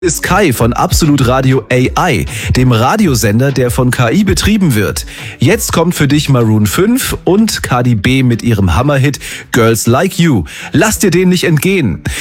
Ist Kai von Absolut Radio AI, dem Radiosender, der von KI betrieben wird. Jetzt kommt für dich Maroon 5 und Cardi B mit ihrem Hammerhit Girls Like You. Lass dir den nicht entgehen.